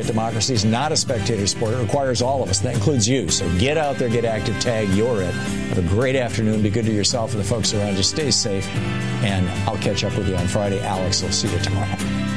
democracy is not a spectator sport. It requires all of us. That includes you. So get out there, get active, tag, you're it. Have a great afternoon. Be good to yourself and the folks around you. Stay safe. And I'll catch up with you on Friday. Alex will see you tomorrow.